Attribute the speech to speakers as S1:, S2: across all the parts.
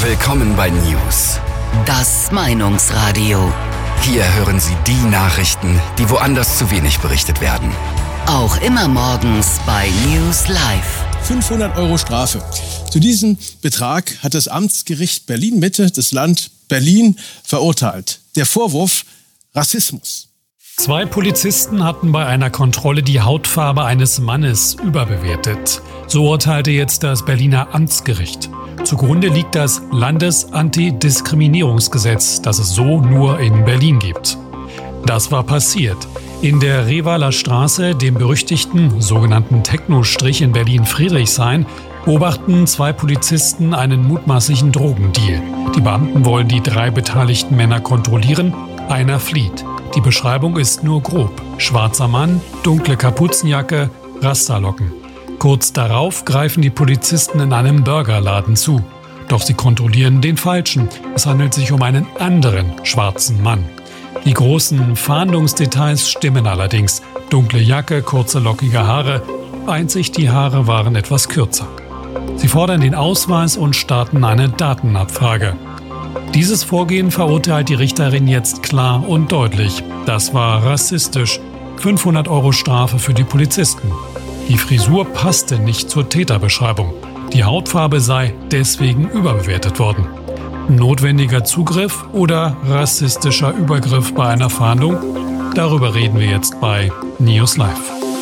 S1: Willkommen bei News.
S2: Das Meinungsradio.
S1: Hier hören Sie die Nachrichten, die woanders zu wenig berichtet werden.
S2: Auch immer morgens bei News Live.
S3: 500 € Strafe. Zu diesem Betrag hat das Amtsgericht Berlin-Mitte das Land Berlin verurteilt. Der Vorwurf: Rassismus.
S4: 2 Polizisten hatten bei einer Kontrolle die Hautfarbe eines Mannes überbewertet. So urteilte jetzt das Berliner Amtsgericht. Zugrunde liegt das Landesantidiskriminierungsgesetz, das es so nur in Berlin gibt. Das war passiert. In der Revaler Straße, dem berüchtigten sogenannten Techno-Strich in Berlin-Friedrichshain, beobachten 2 Polizisten einen mutmaßlichen Drogendeal. Die Beamten wollen die 3 beteiligten Männer kontrollieren. Einer flieht. Die Beschreibung ist nur grob. Schwarzer Mann, dunkle Kapuzenjacke, Rasterlocken. Kurz darauf greifen die Polizisten in einem Burgerladen zu. Doch sie kontrollieren den Falschen. Es handelt sich um einen anderen schwarzen Mann. Die großen Fahndungsdetails stimmen allerdings. Dunkle Jacke, kurze lockige Haare. Einzig die Haare waren etwas kürzer. Sie fordern den Ausweis und starten eine Datenabfrage. Dieses Vorgehen verurteilt die Richterin jetzt klar und deutlich. Das war rassistisch. 500 € Strafe für die Polizisten. Die Frisur passte nicht zur Täterbeschreibung. Die Hautfarbe sei deswegen überbewertet worden. Notwendiger Zugriff oder rassistischer Übergriff bei einer Fahndung? Darüber reden wir jetzt bei News Live.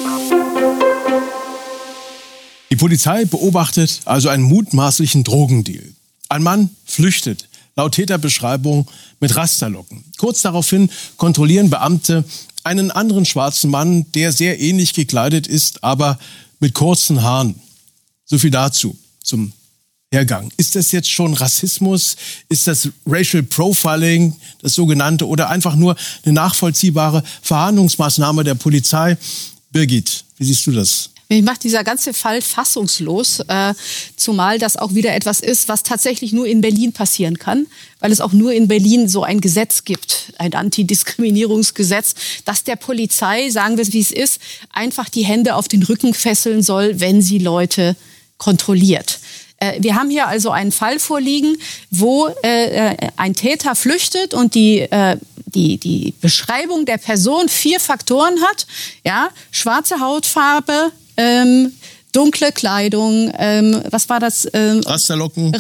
S3: Die Polizei beobachtet also einen mutmaßlichen Drogendeal. Ein Mann flüchtet, laut Täterbeschreibung mit Rasterlocken. Kurz daraufhin kontrollieren Beamte einen anderen schwarzen Mann, der sehr ähnlich gekleidet ist, aber mit kurzen Haaren. So viel dazu zum Hergang. Ist das jetzt schon Rassismus? Ist das Racial Profiling, das sogenannte, oder einfach nur eine nachvollziehbare Verhandlungsmaßnahme der Polizei? Birgit, wie siehst du das?
S5: Mich macht dieser ganze Fall fassungslos, zumal das auch wieder etwas ist, was tatsächlich nur in Berlin passieren kann, weil es auch nur in Berlin so ein Gesetz gibt, ein Antidiskriminierungsgesetz, das der Polizei, sagen wir es wie es ist, einfach die Hände auf den Rücken fesseln soll, wenn sie Leute kontrolliert. Wir haben hier also einen Fall vorliegen, wo ein Täter flüchtet und die Beschreibung der Person 4 Faktoren hat, ja, schwarze Hautfarbe, dunkle Kleidung, was war das? Rasterlocken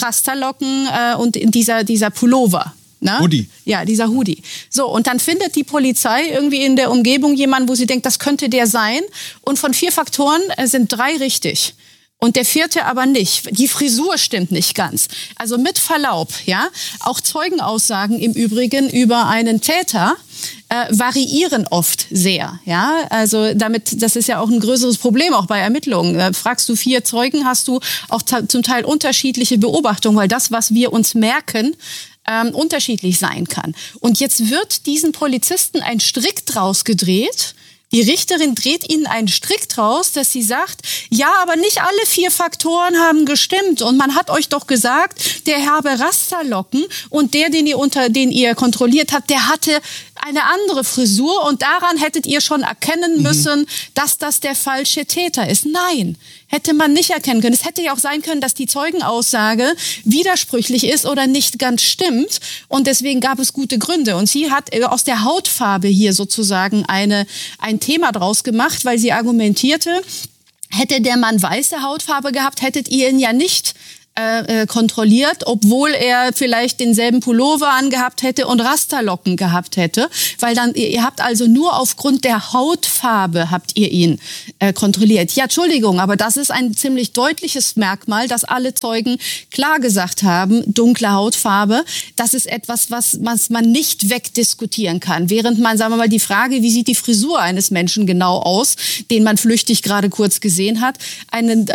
S5: und dieser Pullover. Na?
S3: Hoodie.
S5: Ja, dieser Hoodie. So, und dann findet die Polizei irgendwie in der Umgebung jemanden, wo sie denkt, das könnte der sein. Und von 4 Faktoren sind 3 richtig. Und der 4. aber nicht. Die Frisur stimmt nicht ganz. Also mit Verlaub, ja, auch Zeugenaussagen im Übrigen über einen Täter variieren oft sehr, ja. Also das ist ja auch ein größeres Problem auch bei Ermittlungen. Fragst du 4 Zeugen, hast du auch zum Teil unterschiedliche Beobachtungen, weil das, was wir uns merken, unterschiedlich sein kann. Und jetzt wird diesen Polizisten ein Strick draus gedreht. Die Richterin dreht ihnen einen Strick draus, dass sie sagt, ja, aber nicht alle 4 Faktoren haben gestimmt. Und man hat euch doch gesagt, der habe Rasterlocken und den ihr kontrolliert habt, der hatte eine andere Frisur und daran hättet ihr schon erkennen müssen, dass das der falsche Täter ist. Nein, hätte man nicht erkennen können. Es hätte ja auch sein können, dass die Zeugenaussage widersprüchlich ist oder nicht ganz stimmt und deswegen gab es gute Gründe. Und sie hat aus der Hautfarbe hier sozusagen ein Thema draus gemacht, weil sie argumentierte, hätte der Mann weiße Hautfarbe gehabt, hättet ihr ihn ja nicht kontrolliert, obwohl er vielleicht denselben Pullover angehabt hätte und Rasterlocken gehabt hätte, weil dann ihr habt also nur aufgrund der Hautfarbe habt ihr ihn kontrolliert. Ja, Entschuldigung, aber das ist ein ziemlich deutliches Merkmal, dass alle Zeugen klar gesagt haben, dunkle Hautfarbe, das ist etwas, was man nicht wegdiskutieren kann. Während man, sagen wir mal, die Frage, wie sieht die Frisur eines Menschen genau aus, den man flüchtig gerade kurz gesehen hat, sagen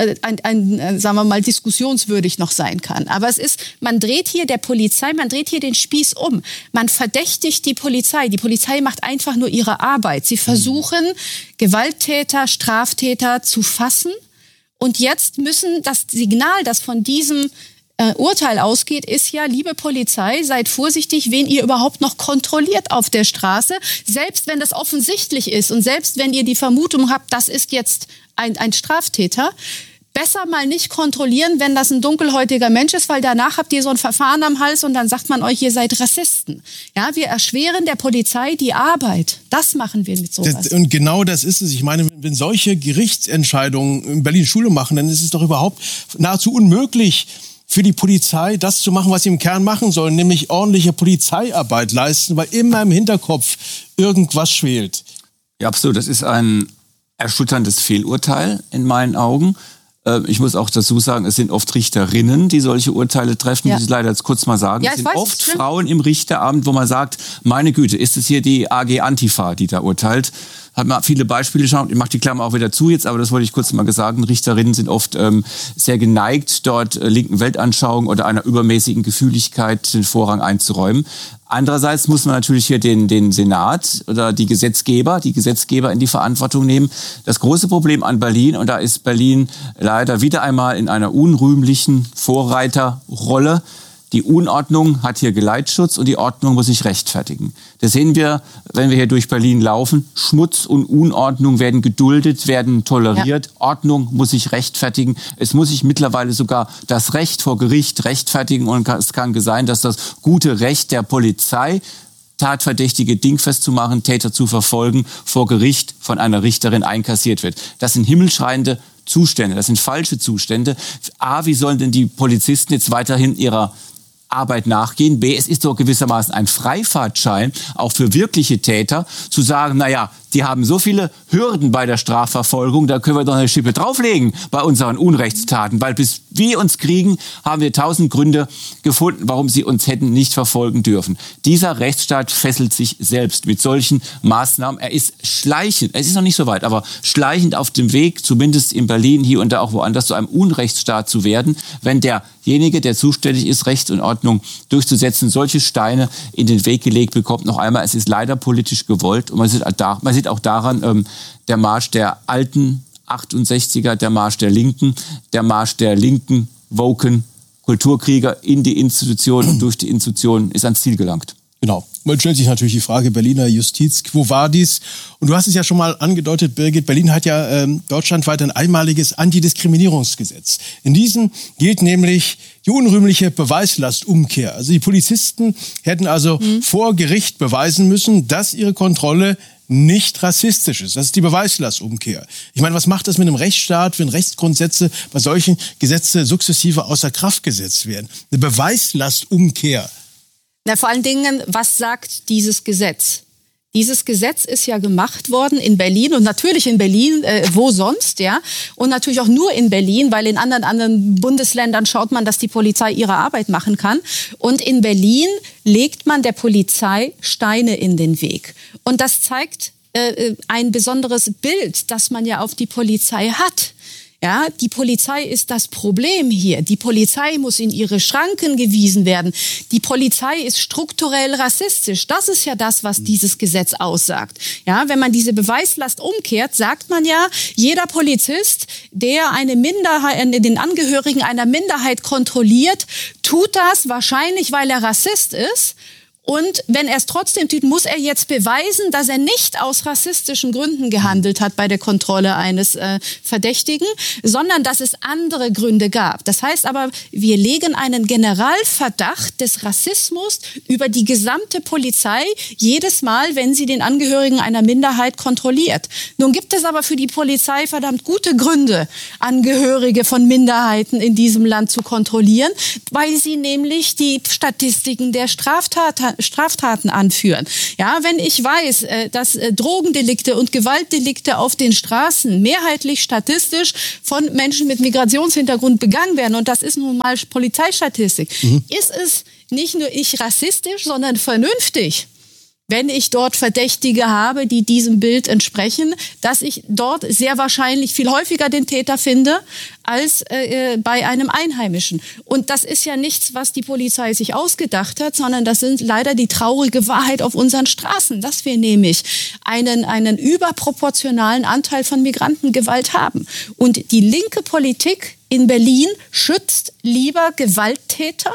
S5: wir mal, diskussionswürdig noch sein kann. Aber man dreht hier den Spieß um. Man verdächtigt die Polizei. Die Polizei macht einfach nur ihre Arbeit. Sie versuchen, Gewalttäter, Straftäter zu fassen. Und jetzt müssen das Signal, das von diesem Urteil ausgeht, ist ja, liebe Polizei, seid vorsichtig, wen ihr überhaupt noch kontrolliert auf der Straße. Selbst wenn das offensichtlich ist und selbst wenn ihr die Vermutung habt, das ist jetzt ein Straftäter, besser mal nicht kontrollieren, wenn das ein dunkelhäutiger Mensch ist, weil danach habt ihr so ein Verfahren am Hals und dann sagt man euch, ihr seid Rassisten. Ja, wir erschweren der Polizei die Arbeit. Das machen wir mit sowas.
S3: Und genau das ist es. Ich meine, wenn solche Gerichtsentscheidungen in Berlin Schule machen, dann ist es doch überhaupt nahezu unmöglich für die Polizei, das zu machen, was sie im Kern machen sollen, nämlich ordentliche Polizeiarbeit leisten, weil immer im Hinterkopf irgendwas schwelt.
S6: Ja, absolut. Das ist ein erschütterndes Fehlurteil in meinen Augen. Ich muss auch dazu sagen, es sind oft Richterinnen, die solche Urteile treffen, muss ich leider jetzt kurz mal sagen.
S5: Ja,
S6: es sind oft Frauen im Richteramt, wo man sagt, meine Güte, ist es hier die AG Antifa, die da urteilt? Hat man viele Beispiele schon, ich mache die Klammer auch wieder zu jetzt, aber das wollte ich kurz mal sagen. Richterinnen sind oft sehr geneigt, dort linken Weltanschauung oder einer übermäßigen Gefühligkeit den Vorrang einzuräumen. Andererseits muss man natürlich hier den Senat oder die Gesetzgeber in die Verantwortung nehmen. Das große Problem an Berlin, und da ist Berlin leider wieder einmal in einer unrühmlichen Vorreiterrolle. Die Unordnung hat hier Geleitschutz und die Ordnung muss sich rechtfertigen. Das sehen wir, wenn wir hier durch Berlin laufen. Schmutz und Unordnung werden geduldet, werden toleriert. Ja. Ordnung muss sich rechtfertigen. Es muss sich mittlerweile sogar das Recht vor Gericht rechtfertigen. Und es kann sein, dass das gute Recht der Polizei, Tatverdächtige dingfest zu machen, Täter zu verfolgen, vor Gericht von einer Richterin einkassiert wird. Das sind himmelschreiende Zustände, das sind falsche Zustände. A, wie sollen denn die Polizisten jetzt weiterhin ihrer Arbeit nachgehen? B, es ist doch gewissermaßen ein Freifahrtschein, auch für wirkliche Täter, zu sagen, naja, die haben so viele Hürden bei der Strafverfolgung, da können wir doch eine Schippe drauflegen bei unseren Unrechtstaten, weil bis wir uns kriegen, haben wir 1000 Gründe gefunden, warum sie uns hätten nicht verfolgen dürfen. Dieser Rechtsstaat fesselt sich selbst mit solchen Maßnahmen. Er ist schleichend, es ist noch nicht so weit, aber schleichend auf dem Weg, zumindest in Berlin, hier und da auch woanders, zu einem Unrechtsstaat zu werden, wenn derjenige, der zuständig ist, Recht und Ordnung durchzusetzen, solche Steine in den Weg gelegt bekommt. Noch einmal, es ist leider politisch gewollt und man sieht auch daran, der Marsch der alten 68er, der Marsch der Linken, woken Kulturkrieger in die Institutionen und durch die Institutionen ist ans Ziel gelangt.
S3: Genau. Man stellt sich natürlich die Frage, Berliner Justiz, quo vadis? Und du hast es ja schon mal angedeutet, Birgit, Berlin hat ja deutschlandweit ein einmaliges Antidiskriminierungsgesetz. In diesem gilt nämlich die unrühmliche Beweislastumkehr. Also die Polizisten hätten also vor Gericht beweisen müssen, dass ihre Kontrolle nicht rassistisch ist. Das ist die Beweislastumkehr. Ich meine, was macht das mit einem Rechtsstaat, wenn Rechtsgrundsätze bei solchen Gesetzen sukzessive außer Kraft gesetzt werden? Eine Beweislastumkehr.
S5: Na, vor allen Dingen, was sagt dieses Gesetz? Dieses Gesetz ist ja gemacht worden in Berlin und natürlich in Berlin, wo sonst, ja? Und natürlich auch nur in Berlin, weil in anderen Bundesländern schaut man, dass die Polizei ihre Arbeit machen kann. Und in Berlin legt man der Polizei Steine in den Weg. Und das zeigt ein besonderes Bild, das man ja auf die Polizei hat. Ja, die Polizei ist das Problem hier. Die Polizei muss in ihre Schranken gewiesen werden. Die Polizei ist strukturell rassistisch. Das ist ja das, was dieses Gesetz aussagt. Ja, wenn man diese Beweislast umkehrt, sagt man ja, jeder Polizist, der eine Minderheit, den Angehörigen einer Minderheit kontrolliert, tut das wahrscheinlich, weil er Rassist ist. Und wenn er es trotzdem tut, muss er jetzt beweisen, dass er nicht aus rassistischen Gründen gehandelt hat bei der Kontrolle eines Verdächtigen, sondern dass es andere Gründe gab. Das heißt aber, wir legen einen Generalverdacht des Rassismus über die gesamte Polizei jedes Mal, wenn sie den Angehörigen einer Minderheit kontrolliert. Nun gibt es aber für die Polizei verdammt gute Gründe, Angehörige von Minderheiten in diesem Land zu kontrollieren, weil sie nämlich die Statistiken der Straftaten anführen. Ja, wenn ich weiß, dass Drogendelikte und Gewaltdelikte auf den Straßen mehrheitlich statistisch von Menschen mit Migrationshintergrund begangen werden, und das ist nun mal Polizeistatistik, ist es nicht nur rassistisch, sondern vernünftig, wenn ich dort Verdächtige habe, die diesem Bild entsprechen, dass ich dort sehr wahrscheinlich viel häufiger den Täter finde als bei einem Einheimischen. Und das ist ja nichts, was die Polizei sich ausgedacht hat, sondern das sind leider die traurige Wahrheit auf unseren Straßen, dass wir nämlich einen überproportionalen Anteil von Migrantengewalt haben. Und die linke Politik in Berlin schützt lieber Gewalttäter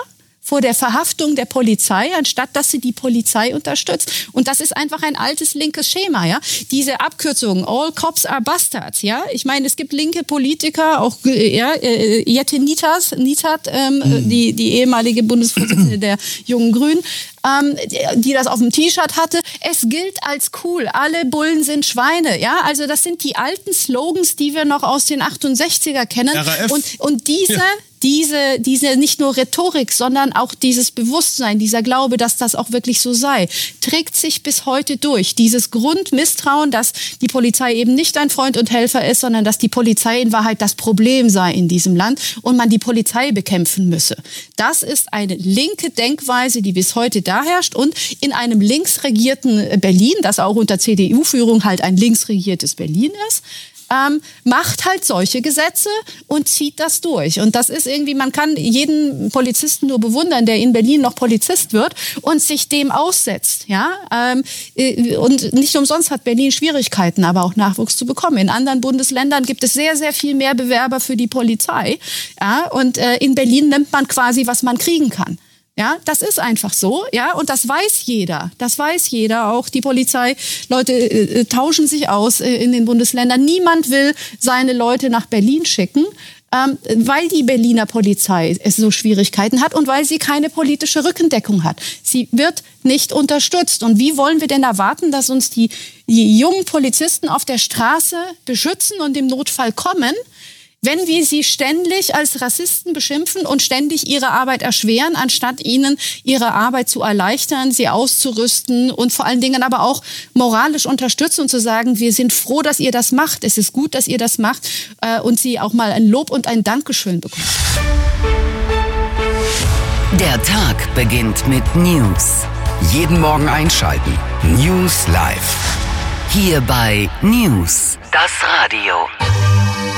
S5: vor der Verhaftung der Polizei, anstatt dass sie die Polizei unterstützt. Und das ist einfach ein altes linkes Schema, ja. Diese Abkürzung, all cops are bastards, ja. Ich meine, es gibt linke Politiker, auch Jette Nitat, die ehemalige Bundesvorsitzende der Jungen Grünen, die das auf dem T-Shirt hatte. Es gilt als cool. Alle Bullen sind Schweine, ja. Also das sind die alten Slogans, die wir noch aus den 68er kennen.
S3: RAF.
S5: Und diese nicht nur Rhetorik, sondern auch dieses Bewusstsein, dieser Glaube, dass das auch wirklich so sei, trägt sich bis heute durch. Dieses Grundmisstrauen, dass die Polizei eben nicht ein Freund und Helfer ist, sondern dass die Polizei in Wahrheit das Problem sei in diesem Land und man die Polizei bekämpfen müsse. Das ist eine linke Denkweise, die bis heute da herrscht und in einem linksregierten Berlin, das auch unter CDU-Führung halt ein linksregiertes Berlin ist, macht halt solche Gesetze und zieht das durch. Und das ist irgendwie, man kann jeden Polizisten nur bewundern, der in Berlin noch Polizist wird und sich dem aussetzt. Ja? Und nicht umsonst hat Berlin Schwierigkeiten, aber auch Nachwuchs zu bekommen. In anderen Bundesländern gibt es sehr, sehr viel mehr Bewerber für die Polizei. Ja? Und in Berlin nimmt man quasi, was man kriegen kann. Ja, das ist einfach so, ja, und das weiß jeder. Das weiß jeder, auch die Polizei. Leute tauschen sich aus in den Bundesländern. Niemand will seine Leute nach Berlin schicken, weil die Berliner Polizei es so Schwierigkeiten hat und weil sie keine politische Rückendeckung hat. Sie wird nicht unterstützt. Und wie wollen wir denn erwarten, dass uns die jungen Polizisten auf der Straße beschützen und im Notfall kommen, wenn wir sie ständig als Rassisten beschimpfen und ständig ihre Arbeit erschweren, anstatt ihnen ihre Arbeit zu erleichtern, sie auszurüsten und vor allen Dingen aber auch moralisch unterstützen und zu sagen, wir sind froh, dass ihr das macht, es ist gut, dass ihr das macht und sie auch mal ein Lob und ein Dankeschön bekommen.
S2: Der Tag beginnt mit News.
S1: Jeden Morgen einschalten. News Live.
S2: Hier bei News, das Radio.